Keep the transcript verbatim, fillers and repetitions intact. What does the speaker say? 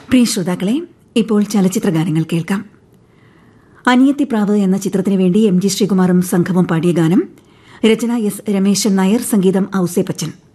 പ്രിയ ശ്രോതാക്കളെ, ഇപ്പോൾ ചലച്ചിത്ര ഗാനങ്ങൾ കേൾക്കാം. അനിയത്തിപ്രാവ് എന്ന ചിത്രത്തിനു വേണ്ടി എം ജി ശ്രീകുമാറും സംഘവും പാടിയ ഗാനം. രചന എസ് രമേശൻ നായർ, സംഗീതം ഔസേപ്പച്ചൻ.